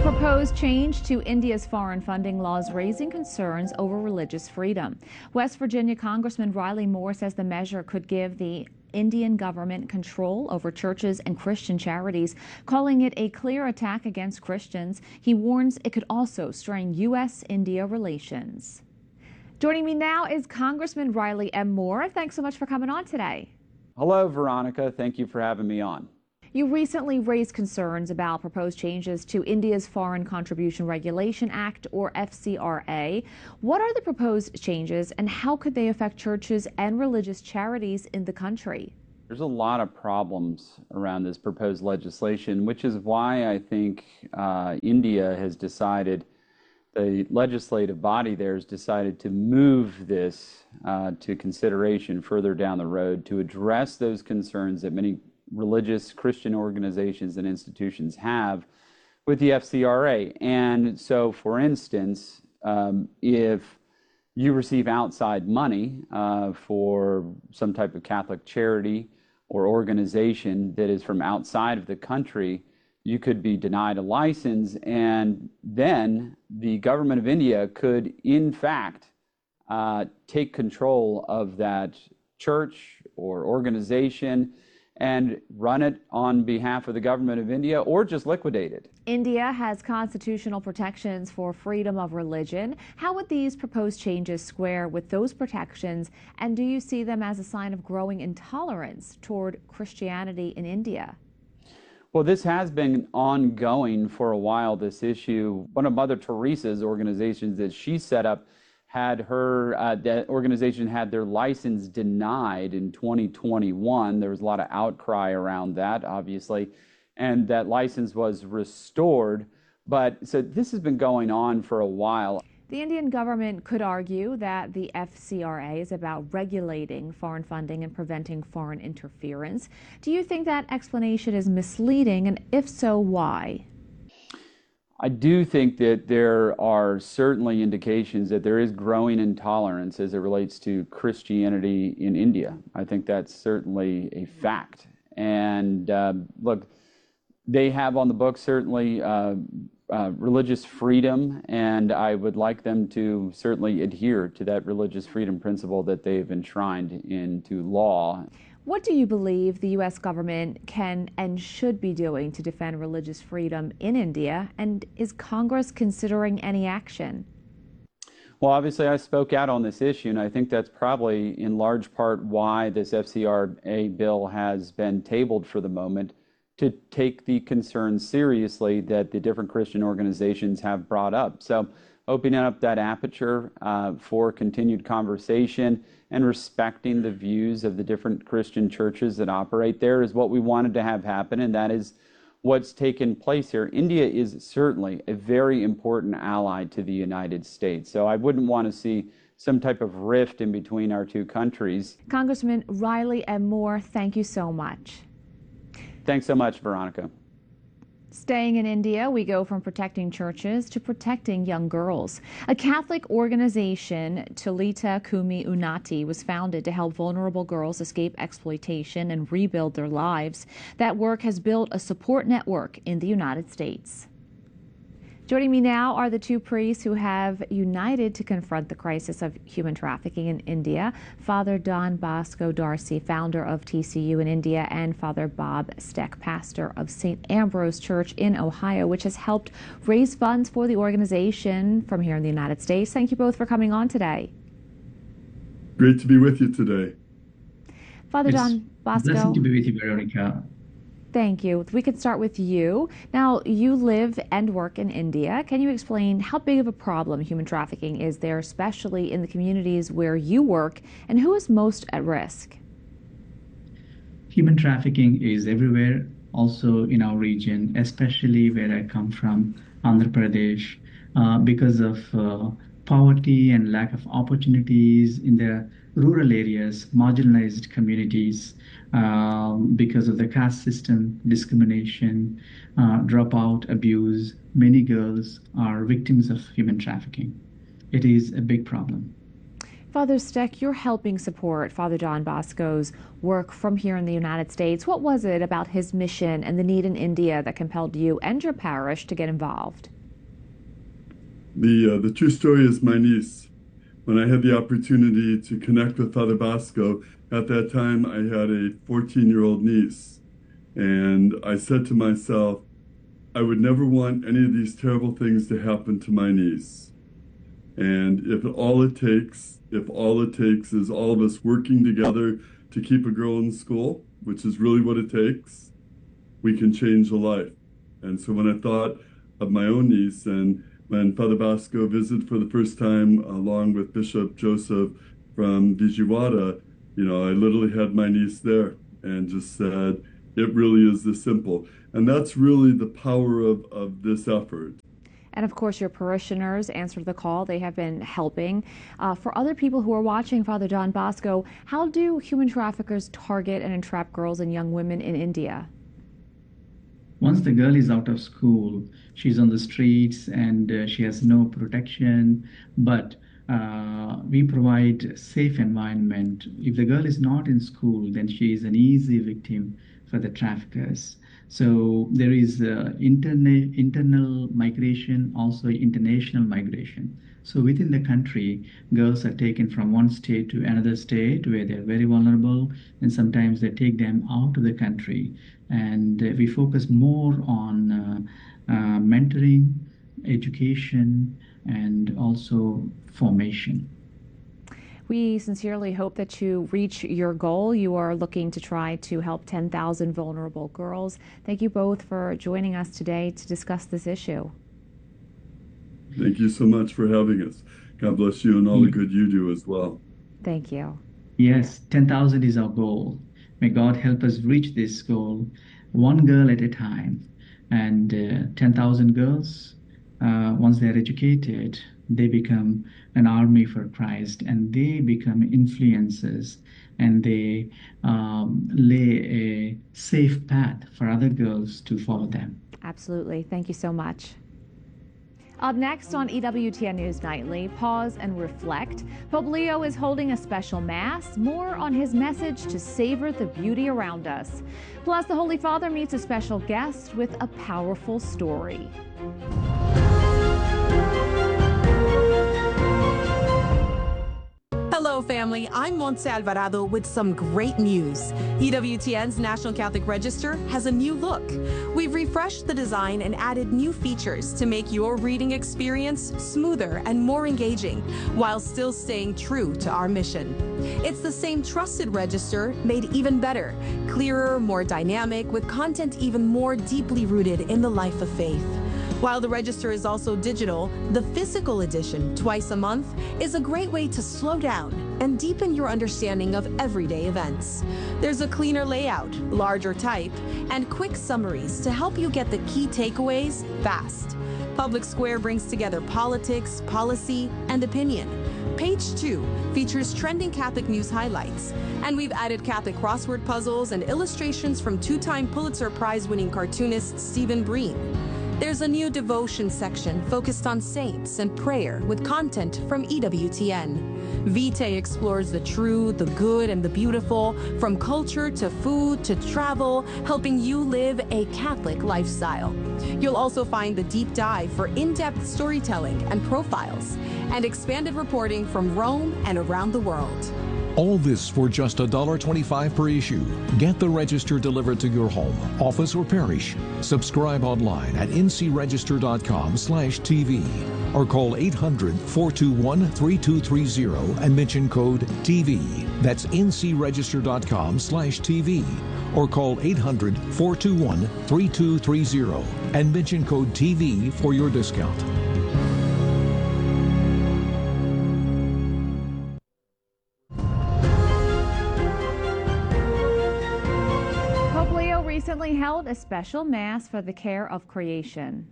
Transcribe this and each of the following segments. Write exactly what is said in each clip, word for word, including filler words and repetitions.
Proposed change to India's foreign funding laws raising concerns over religious freedom. West Virginia Congressman Riley Moore says the measure could give the Indian government control over churches and Christian charities, calling it a clear attack against Christians. He warns it could also strain U S India relations. Joining me now is Congressman Riley M. Moore. Thanks so much for coming on today. Hello, Veronica. Thank you for having me on. You recently raised concerns about proposed changes to India's Foreign Contribution Regulation Act, or F C R A. What are the proposed changes, and how could they affect churches and religious charities in the country? There's a lot of problems around this proposed legislation, which is why I think uh, India has decided, the legislative body there has decided to move this uh, to consideration further down the road to address those concerns that many religious Christian organizations and institutions have with the F C R A. And so, for instance, um, if you receive outside money uh, for some type of Catholic charity or organization that is from outside of the country, you could be denied a license, and then the government of India could, in fact, uh, take control of that church or organization and run it on behalf of the government of India, or just liquidate it. India has constitutional protections for freedom of religion. How would these proposed changes square with those protections, and do you see them as a sign of growing intolerance toward Christianity in India? Well, this has been ongoing for a while, this issue. One of Mother Teresa's organizations that she set up had her, uh, that organization had their license denied in twenty twenty-one. There was a lot of outcry around that, obviously, and that license was restored. But so this has been going on for a while. The Indian government could argue that the F C R A is about regulating foreign funding and preventing foreign interference. Do you think that explanation is misleading, and if so, why? I do think that there are certainly indications that there is growing intolerance as it relates to Christianity in India. I think that's certainly a fact. And uh, look, they have on the books certainly uh, uh, religious freedom, and I would like them to certainly adhere to that religious freedom principle that they've enshrined into law. What do you believe the U S government can and should be doing to defend religious freedom in India, and is Congress considering any action? Well, obviously I spoke out on this issue, and I think that's probably in large part why this F C R A bill has been tabled for the moment, to take the concerns seriously that the different Christian organizations have brought up. So opening up that aperture uh, for continued conversation and respecting the views of the different Christian churches that operate there is what we wanted to have happen, and that is what's taken place here. India is certainly a very important ally to the United States, so I wouldn't want to see some type of rift in between our two countries. Congressman Riley M. Moore, thank you so much. Thanks so much, Veronica. Staying in India, we go from protecting churches to protecting young girls. A Catholic organization, Tulita Kumi Unnati, was founded to help vulnerable girls escape exploitation and rebuild their lives. That work has built a support network in the United States. Joining me now are the two priests who have united to confront the crisis of human trafficking in India. Father Don Bosco Darcy, founder of T C U in India, and Father Bob Steck, pastor of Saint Ambrose Church in Ohio, which has helped raise funds for the organization from here in the United States. Thank you both for coming on today. Great to be with you today. Father It's Don Bosco. Blessed to be with you, Veronica. Thank you. We could start with you. Now, you live and work in India. Can you explain how big of a problem human trafficking is there, especially in the communities where you work, and who is most at risk? Human trafficking is everywhere, also in our region, especially where I come from, Andhra Pradesh, uh, because of uh, poverty and lack of opportunities in the rural areas, marginalized communities, um, because of the caste system, discrimination, uh, dropout, abuse. Many girls are victims of human trafficking. It is a big problem. Father Steck, you're helping support Father Don Bosco's work from here in the United States. What was it about his mission and the need in India that compelled you and your parish to get involved? The, uh, the true story is my niece. When I had the opportunity to connect with Father Bosco, at that time I had a fourteen-year-old niece. And I said to myself, I would never want any of these terrible things to happen to my niece. And if all it takes, if all it takes is all of us working together to keep a girl in school, which is really what it takes, we can change a life. And so when I thought of my own niece, and when Father Bosco visited for the first time along with Bishop Joseph from Vijayawada, you know, I literally had my niece there and just said, it really is this simple. And that's really the power of, of this effort. And of course, your parishioners answered the call. They have been helping. Uh, for other people who are watching Father Don Bosco, how do human traffickers target and entrap girls and young women in India? Once the girl is out of school, she's on the streets and uh, she has no protection, but uh, we provide safe environment. If the girl is not in school, then she is an easy victim for the traffickers. So there is uh, interna internal migration, also international migration. So within the country, girls are taken from one state to another state where they're very vulnerable, and sometimes they take them out of the country. And uh, we focus more on uh, uh, mentoring, education, and also formation. We sincerely hope that you reach your goal. You are looking to try to help ten thousand vulnerable girls. Thank you both for joining us today to discuss this issue. Thank you so much for having us. God bless you and all the good you do as well. Thank you. Yes, ten thousand is our goal. May God help us reach this goal, one girl at a time. And uh, ten thousand girls, uh, once they're educated, they become an army for Christ, and they become influencers, and they um, lay a safe path for other girls to follow them. Absolutely. Thank you so much. Up next on E W T N News Nightly, pause and reflect. Pope Leo is holding a special Mass. More on his message to savor the beauty around us. Plus, the Holy Father meets a special guest with a powerful story. Hello, family. I'm Montse Alvarado with some great news. E W T N's National Catholic Register has a new look. We've refreshed the design and added new features to make your reading experience smoother and more engaging, while still staying true to our mission. It's the same trusted register, made even better, clearer, more dynamic, with content even more deeply rooted in the life of faith. While the register is also digital, the physical edition, twice a month, is a great way to slow down and deepen your understanding of everyday events. There's a cleaner layout, larger type, and quick summaries to help you get the key takeaways fast. Public Square brings together politics, policy, and opinion. Page two features trending Catholic news highlights, and we've added Catholic crossword puzzles and illustrations from two-time Pulitzer Prize-winning cartoonist Stephen Breen. There's a new devotion section focused on saints and prayer with content from E W T N. Vitae explores the true, the good, and the beautiful, from culture to food to travel, helping you live a Catholic lifestyle. You'll also find the deep dive for in-depth storytelling and profiles, and expanded reporting from Rome and around the world. All this for just one dollar twenty-five per issue. Get the register delivered to your home, office, or parish. Subscribe online at n c register dot com slash t v or call eight hundred, four two one, three two three zero and mention code T V. That's n c register dot com slash T V or call eight hundred, four two one, three two three zero and mention code T V for your discount. Recently held a special Mass for the care of creation.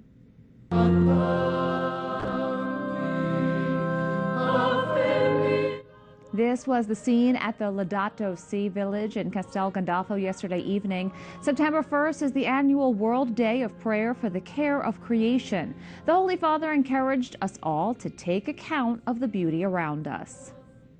This was the scene at the Laudato Si village in Castel Gandolfo yesterday evening. September first is the annual World Day of Prayer for the Care of Creation. The Holy Father encouraged us all to take account of the beauty around us.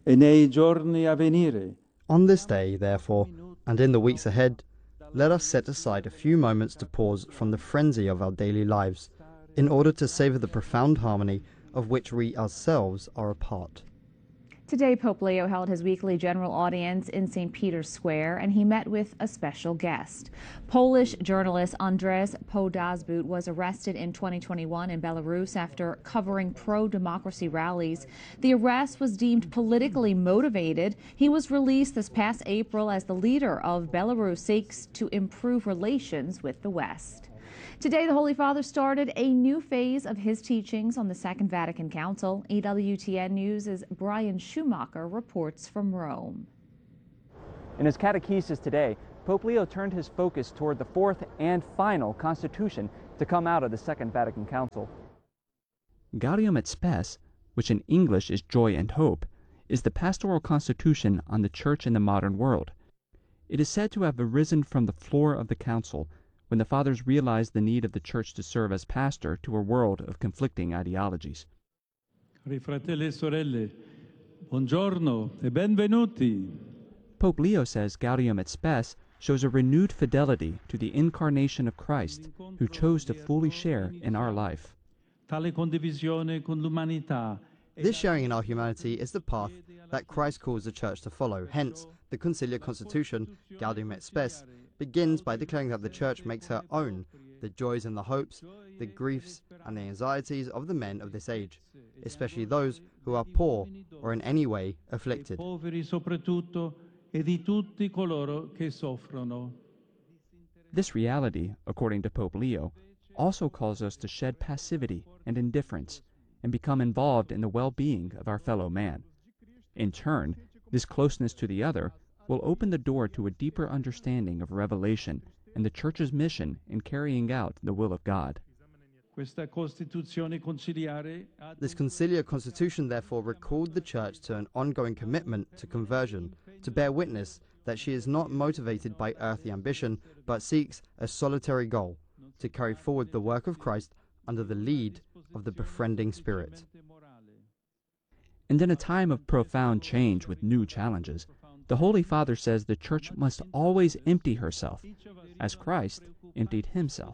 e nei giorni a venire. On this day, therefore, and in the weeks ahead, let us set aside a few moments to pause from the frenzy of our daily lives, in order to savor the profound harmony of which we ourselves are a part. Today, Pope Leo held his weekly general audience in Saint Peter's Square, and he met with a special guest. Polish journalist Andrzej Podazbut was arrested in twenty twenty-one in Belarus after covering pro-democracy rallies. The arrest was deemed politically motivated. He was released this past April as the leader of Belarus seeks to improve relations with the West. Today, the Holy Father started a new phase of his teachings on the Second Vatican Council. E W T N News' Brian Schumacher reports from Rome. In his catechesis today, Pope Leo turned his focus toward the fourth and final constitution to come out of the Second Vatican Council. Gaudium et Spes, which in English is Joy and Hope, is the pastoral constitution on the Church in the modern world. It is said to have arisen from the floor of the Council when the Fathers realized the need of the Church to serve as pastor to a world of conflicting ideologies. Cari fratelli e sorelle, buongiorno e benvenuti. Pope Leo says Gaudium et Spes shows a renewed fidelity to the incarnation of Christ, who chose to fully share in our life. Tale condivisione con l'umanità. This sharing in our humanity is the path that Christ calls the Church to follow. Hence, the Conciliar Constitution, Gaudium et Spes, begins by declaring that the Church makes her own the joys and the hopes, the griefs and the anxieties of the men of this age, especially those who are poor or in any way afflicted. This reality, according to Pope Leo, also calls us to shed passivity and indifference and become involved in the well-being of our fellow man. In turn, this closeness to the other will open the door to a deeper understanding of revelation and the Church's mission in carrying out the will of God. This conciliar constitution therefore recalled the Church to an ongoing commitment to conversion, to bear witness that she is not motivated by earthly ambition, but seeks a solitary goal, to carry forward the work of Christ under the lead of the befriending Spirit. And in a time of profound change with new challenges, the Holy Father says the Church must always empty herself, as Christ emptied himself.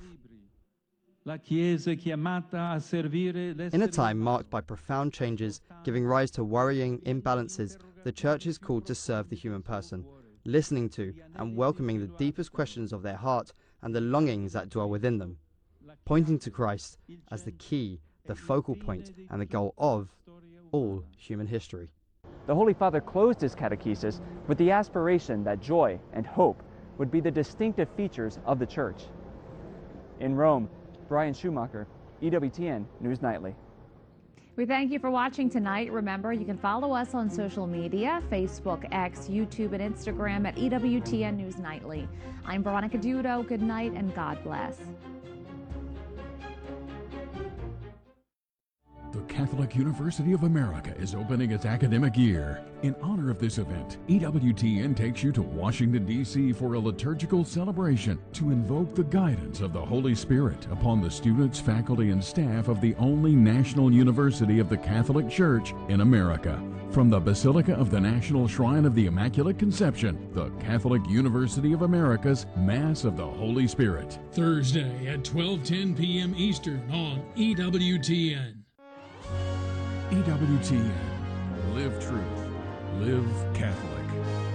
In a time marked by profound changes, giving rise to worrying imbalances, the Church is called to serve the human person, listening to and welcoming the deepest questions of their heart and the longings that dwell within them, pointing to Christ as the key, the focal point, and the goal of all human history. The Holy Father closed his catechesis with the aspiration that joy and hope would be the distinctive features of the Church. In Rome, Brian Schumacher, E W T N News Nightly. We thank you for watching tonight. Remember, you can follow us on social media, Facebook, X, YouTube, and Instagram at E W T N News Nightly. I'm Veronica Dudo. Good night and God bless. The Catholic University of America is opening its academic year. In honor of this event, E W T N takes you to Washington, D C for a liturgical celebration to invoke the guidance of the Holy Spirit upon the students, faculty, and staff of the only national university of the Catholic Church in America. From the Basilica of the National Shrine of the Immaculate Conception, the Catholic University of America's Mass of the Holy Spirit. Thursday at twelve ten p m Eastern on E W T N. E W T N. Live truth. Live Catholic.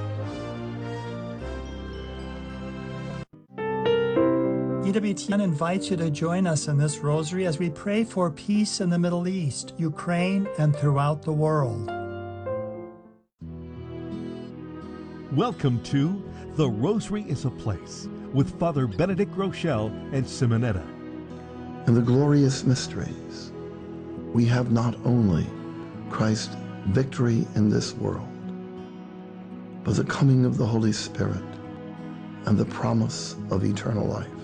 E W T N invites you to join us in this rosary as we pray for peace in the Middle East, Ukraine, and throughout the world. Welcome to The Rosary is a Place with Father Benedict Rochelle and Simonetta. In the glorious mysteries, we have not only Christ's victory in this world, but the coming of the Holy Spirit and the promise of eternal life.